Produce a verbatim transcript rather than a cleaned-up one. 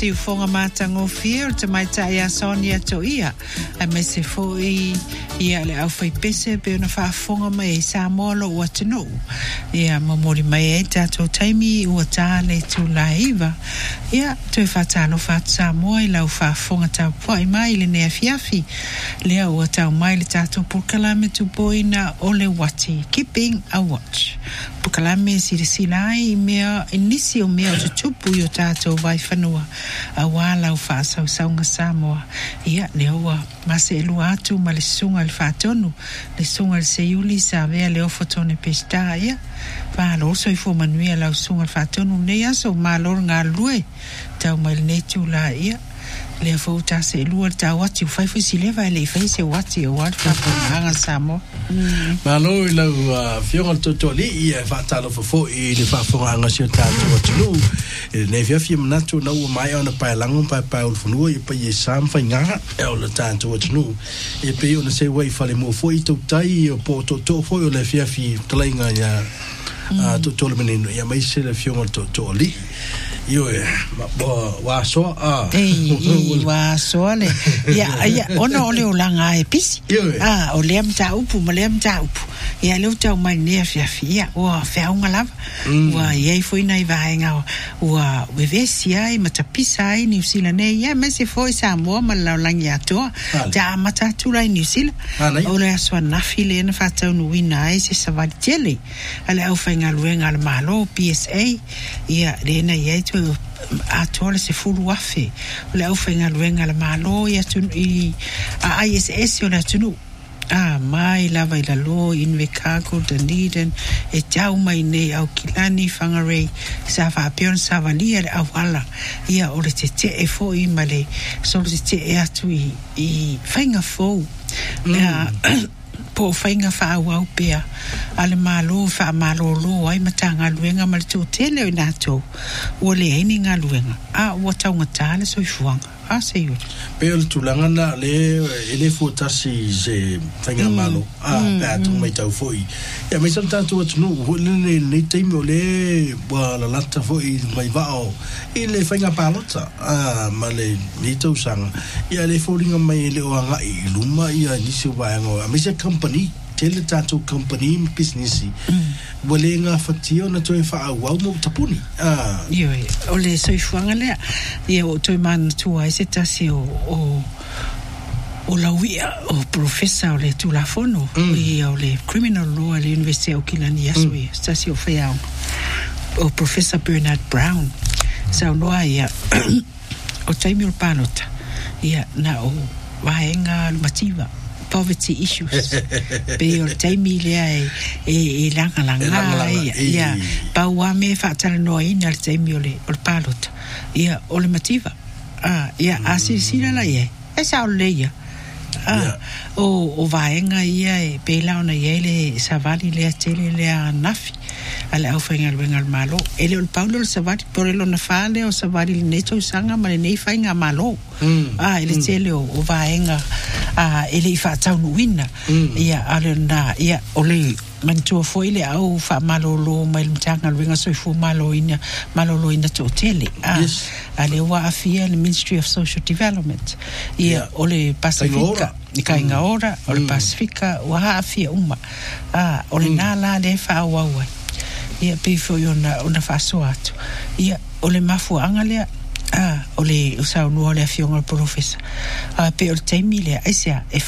si fonga matango fia te mai ta ia Sonia to ia a me se fo i ia le au fai pese pe ona fa fonga mai sa molo o tino ia mamori mai e tato taimi o tale tu laiva ia te fa talo fa sa moi la fa fonga ta poi mai le ne fiafi le o ta mai le tato por kalame tu poina ole wati keeping a watch por kalame si si lai mea inicio mea tu tupu yo tato vai fanua a wala o fa sa sa nga samoa ia le o ma se lu atu ma le sunga le fatonu le sunga le se yuli sa vea le ofotone pesta ia va lo so i fo manuia la sunga le fatonu ne ya so ma lo nga lue tau mai le netu la ia le fo ta se lu ta wati fai fo si leva le fai se wati o wat fa nga samoa ma lo la fiona totoli ia fa talo fo fo i le fa fo nga si ta to lu ne via fi mnato na o mai ona pa lango pa pa o funu e pa ye sam fa nga e o le tanto o tnu e pe ona se wai fa le mo fo i to tai o po to to fo o le via fi tlainga ya a to to le menino ia mai se le fiona totoli io bo wa so a e wa so le ya ya ona ole o langa e pisi ah o le amta upu mo le amta upu ia le tau mai ne fia fia o fa unga lava wa ye foi nai vai nga wa we vesi ai mata pisa ai New Zealand ne ia me se foi sa mo ma la langia to ja mata tu lai New Zealand o le so na file na fa tau no wina ai se sa va tele ale au fa nga luenga al malo P S A ia le na ye a tole se fulu wafe le au fenga luenga la malo ya tu i a I S S o la tunu a mai lava i la lo in Vekago Dunedin e tau mai nei au kilani whangarei sa wha apion sa valia le au ala ia o le te te e fo i male so le te e atu i i whainga fo po whainga wha au pea ale malo wha malo lo ai matanga luenga ma le tō tele o i nātou ua le eini ngā luenga a ua taunga tāle so i fuanga a se iu pe o le tulanga na le ele fotasi se whainga malo a pēa tu mai tau foi ia mai sam tātou atunu le le teimi o le ua la lata foi mai vao i le whainga pālota a ma le ni tau sanga ia le fōringa mai le o anga i luma ia nisi o vaianga a mai se company tele tātou company business wale ngā whatio na toi wha au au mo tapuni ah yo o le soifuanga lea ia o toi mana tua i se tasi o o o la wia o professor o le tulafono i o le criminal law le University of Kilani Yasui tasi o whaiao o Professor Bernard Brown sa noa ia o taimi o panota ia na o wahenga lumativa poverty issues pe o taimi lea e e langa langa ia pa ua me whaatala noa ina le taimi o le o le palota ia o le mativa ah ia asi sila la ia e sa o le ia ah o o vaenga ia e pe la ona ia le savali le tele le nafi ale au fainga luenga malo ele o Paulo le savali por ele na fale o savali le neto sanga ma le nei fainga malo ah ele tele o vaenga a ele i fa tau nuina ia ale na ia ole mantua foi le au fa malolo mai mtanga luenga so fu malo ina malolo ina totele ah ale wa afia le Ministry of Social Development ia ole Pacifica ni kainga ora ole Pacifica wa afia uma ah ole nala le fa wa wa ia pe fo yona ona fa so atu ia ole mafu angale ah ole usau no le afia ngol professor ah pe o taimi le aisia